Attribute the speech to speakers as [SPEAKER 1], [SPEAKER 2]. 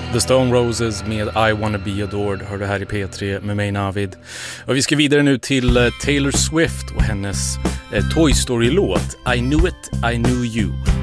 [SPEAKER 1] The Stone Roses med I Wanna Be Adored hör det här i P3 med mig Navid. Och vi ska vidare nu till Taylor Swift och hennes Toy Story-låt I Knew It, I Knew You.